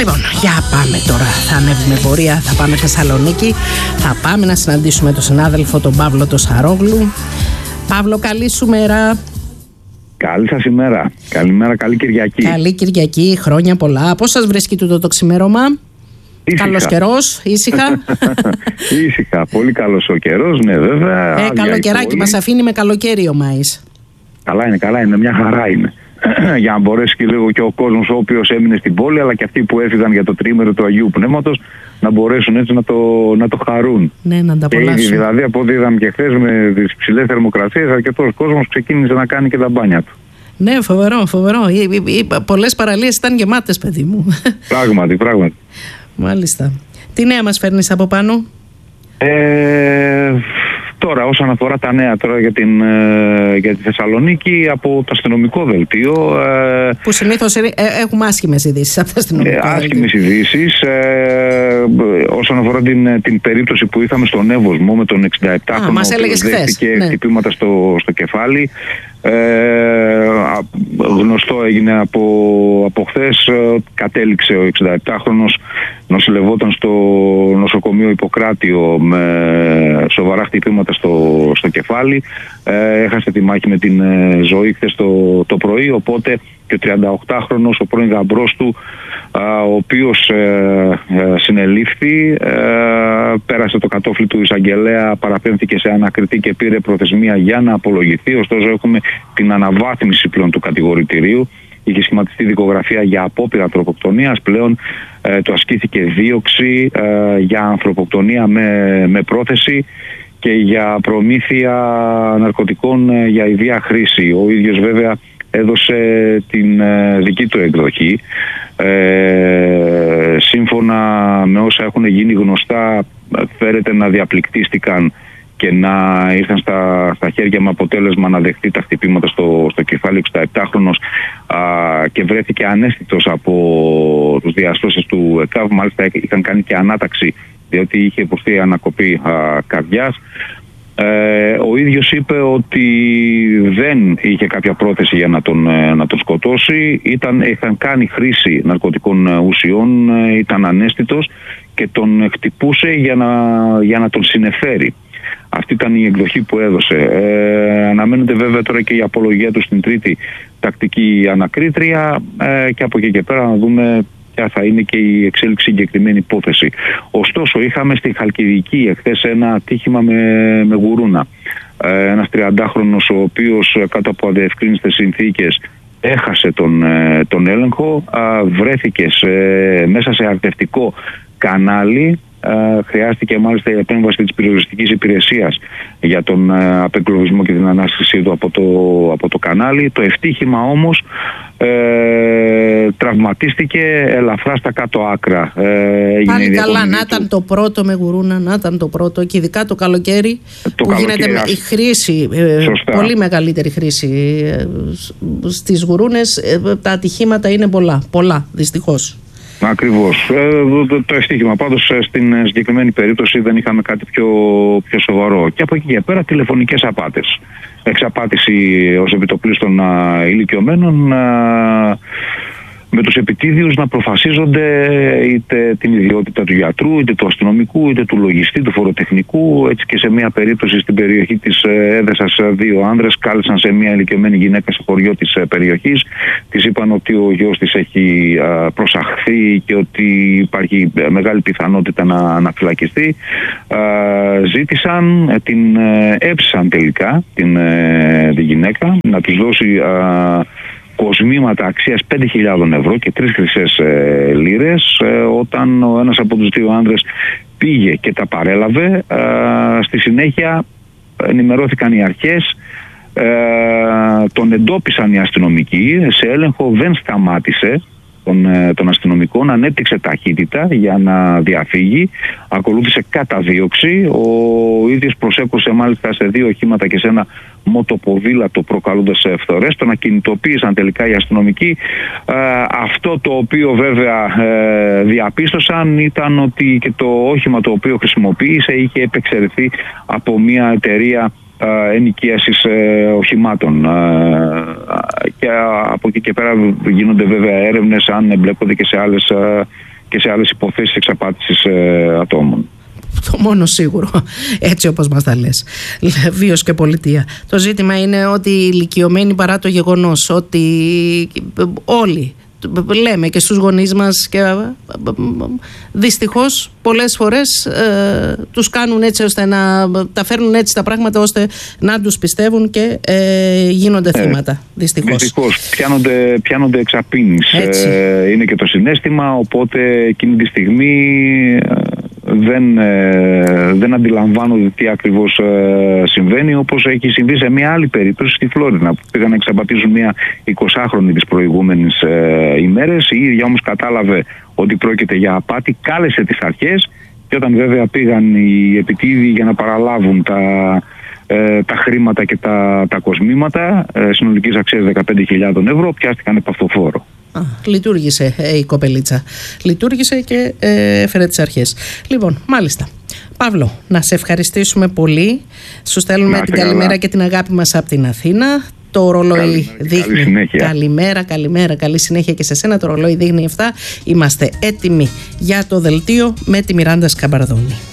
Λοιπόν, για πάμε τώρα. Θα ανέβουμε πορεία, θα πάμε Θεσσαλονίκη. Θα πάμε να συναντήσουμε τον συνάδελφο τον Παύλο τον Σαρόγλου. Παύλο, καλή σου μέρα. Καλή σας ημέρα. Καλημέρα, καλή Κυριακή. Καλή Κυριακή, χρόνια πολλά. Πώς σας βρίσκει τούτο το ξημέρωμα? Καλός καιρός, ήσυχα. Ήσυχα, πολύ καλός ο καιρός, ναι βέβαια. Καλοκαιράκι μας αφήνει με καλοκαίρι ο Μάης. Καλά είναι, μια χαρά είναι. Για να μπορέσει και λίγο και ο κόσμος ο οποίος έμεινε στην πόλη, αλλά και αυτοί που έφυγαν για το τρίμερο του Αγίου Πνεύματος, να μπορέσουν έτσι να το χαρούν. Ναι, να τα απολαύσουν. Και ήδη δηλαδή από ό,τι είδαμε και χθες με τις ψηλές θερμοκρασίες, αρκετός κόσμος ξεκίνησε να κάνει και τα μπάνια του. Ναι, φοβερό. Πολλές παραλίες ήταν γεμάτες, παιδί μου. Πράγματι. Μάλιστα. Τι νέα μας φέρνεις από πάνω? Τώρα όσον αφορά τα νέα τώρα για τη Θεσσαλονίκη, από το αστυνομικό δελτίο, που συνήθως έχουμε άσχημες ειδήσεις από το αστυνομικό δελτίο. Άσχημες ειδήσεις όσον αφορά την περίπτωση που είχαμε στον Εύωσμο με τον 67χρονο που δέχτηκε χτυπήματα στο κεφάλι. Γνωστό έγινε από χθες, κατέληξε ο 67χρονος, νοσηλευόταν στο νοσοκομείο Ιπποκράτιο με σοβαρά χτυπήματα στο κεφάλι. Έχασε τη μάχη με την ζωή χθες το πρωί, οπότε και ο 38χρονος, ο πρώην γαμπρός του, ο οποίος συνελήφθη, πέρασε το κατόφλι του εισαγγελέα, παραπέμφθηκε σε ανακριτή και πήρε προθεσμία για να απολογηθεί. Ωστόσο έχουμε την αναβάθμιση πλέον του κατηγορητηρίου. Είχε σχηματιστεί δικογραφία για απόπειρα ανθρωποκτονίας, πλέον του ασκήθηκε δίωξη για ανθρωποκτονία με πρόθεση και για προμήθεια ναρκωτικών για ιδία χρήση. Ο ίδιος βέβαια έδωσε την δική του εκδοχή. Σύμφωνα με όσα έχουν γίνει γνωστά, φέρεται να διαπληκτίστηκαν και να ήρθαν στα χέρια με αποτέλεσμα να δεχτεί τα χτυπήματα στο κεφάλι 67χρονος και βρέθηκε ανέστητος από τους διασώσεις του ΕΚΑΒ. Μάλιστα είχαν κάνει και ανάταξη διότι είχε υποστεί ανακοπή καρδιάς. Ο ίδιος είπε ότι δεν είχε κάποια πρόθεση για να τον σκοτώσει. Είχαν κάνει χρήση ναρκωτικών ουσιών, ήταν ανέστητος και τον χτυπούσε για να τον συνεφέρει. Αυτή ήταν η εκδοχή που έδωσε. Αναμένεται βέβαια τώρα και η απολογία του στην τρίτη τακτική ανακρίτρια και από εκεί και πέρα να δούμε ποια θα είναι και η εξέλιξη συγκεκριμένη υπόθεση. Ωστόσο, είχαμε στη Χαλκιδική εχθές ένα ατύχημα με γουρούνα. Ένας 30χρονος, ο οποίος κάτω από αδιευκρίνιστες συνθήκες έχασε τον έλεγχο, βρέθηκε μέσα σε αρτευτικό κανάλι. Χρειάστηκε μάλιστα η επέμβαση της πυροσβεστικής υπηρεσίας για τον απεγκλωβισμό και την ανάστησή του από το κανάλι. Το ευτύχημα όμως τραυματίστηκε ελαφρά στα κάτω άκρα. Πάλι καλά, να ήταν το πρώτο με γουρούνα, να ήταν το πρώτο, και ειδικά το καλοκαίρι που γίνεται η χρήση, πολύ μεγαλύτερη χρήση στις γουρούνες. Τα ατυχήματα είναι πολλά δυστυχώς. Ακριβώς. Το ευτύχημα πάντως στην συγκεκριμένη περίπτωση δεν είχαμε κάτι πιο σοβαρό. Και από εκεί και πέρα τηλεφωνικές απάτες. Εξαπάτηση ως επιτοπλίστων ηλικιωμένων, με τους επιτίδιους να προφασίζονται είτε την ιδιότητα του γιατρού, είτε του αστυνομικού, είτε του λογιστή, του φοροτεχνικού. Έτσι και σε μια περίπτωση στην περιοχή της Έδεσας, δύο άνδρες κάλεσαν σε μια ηλικιωμένη γυναίκα σε χωριό της περιοχής. Της είπαν ότι ο γιος της έχει προσαχθεί και ότι υπάρχει μεγάλη πιθανότητα να φυλακιστεί. Ζήτησαν, την έψησαν τελικά την γυναίκα να τους δώσει κοσμήματα αξίας 5.000 ευρώ και 3 χρυσές λίρες, όταν ο ένας από τους δύο άνδρες πήγε και τα παρέλαβε. Στη συνέχεια ενημερώθηκαν οι αρχές, τον εντόπισαν οι αστυνομικοί, σε έλεγχο δεν σταμάτησε των αστυνομικών, ανέπτυξε ταχύτητα για να διαφύγει, ακολούθησε καταδίωξη. Ο ίδιος προσέκρουσε μάλιστα σε 2 οχήματα και σε ένα μοτοποδήλατο, προκαλώντας φθορές. Τον ακινητοποίησαν τελικά οι αστυνομικοί. Αυτό το οποίο βέβαια διαπίστωσαν ήταν ότι και το όχημα το οποίο χρησιμοποίησε είχε επεξαιρεθεί από μια εταιρεία ενοικίασης οχημάτων, και από εκεί και πέρα γίνονται βέβαια έρευνες αν εμπλέκονται και σε άλλες και σε άλλες υποθέσεις εξαπάτησης ατόμων. Το μόνο σίγουρο, έτσι όπως μας τα λες, βίος και πολιτεία. Το ζήτημα είναι ότι οι ηλικιωμένοι, παρά το γεγονός ότι όλοι λέμε και στους γονείς μας και δυστυχώς πολλές φορές τους κάνουν έτσι ώστε να τα φέρνουν έτσι τα πράγματα ώστε να τους πιστεύουν και γίνονται θύματα. Δυστυχώς πιάνονται εξαπίνης. Είναι και το συναίσθημα, οπότε εκείνη τη στιγμή δεν αντιλαμβάνονται τι ακριβώς συμβαίνει, όπως έχει συμβεί σε μια άλλη περίπτωση στη Φλόρινα που πήγαν να εξαπατήσουν μια 20χρονη τις προηγούμενες ημέρες. Η ίδια όμως κατάλαβε ότι πρόκειται για απάτη, κάλεσε τις αρχές και όταν βέβαια πήγαν οι επιτίδιοι για να παραλάβουν τα χρήματα και τα κοσμήματα συνολικής αξίας 15.000 ευρώ, πιάστηκαν επ' αυτό φόρο. Λειτουργήσε η κοπελίτσα. Λειτουργήσε και έφερε τις αρχές. Λοιπόν, μάλιστα. Παύλο, να σε ευχαριστήσουμε πολύ. Σου στέλνουμε την καλημέρα και την αγάπη μας από την Αθήνα. Το ρολόι δείχνει. Καλημέρα, καλή συνέχεια και σε σένα. Το ρολόι δείχνει 7. Είμαστε έτοιμοι για το δελτίο με τη Μιράντα Σκαμπαρδόνη.